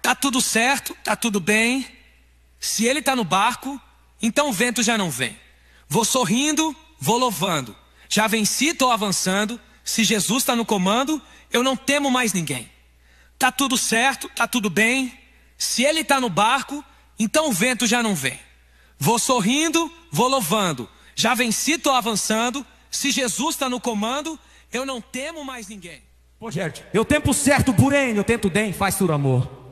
Tá tudo certo, tá tudo bem. Se ele tá no barco, então o vento já não vem. Vou sorrindo, vou louvando. Já venci, tô avançando. Se Jesus tá no comando, eu não temo mais ninguém. Tá tudo certo, tá tudo bem. Se ele tá no barco, então o vento já não vem. Vou sorrindo, vou louvando. Já venci, tô avançando. Se Jesus tá no comando, eu não temo mais ninguém. Pô, Gerd, eu tempo certo, porém, eu tento bem, faz por amor.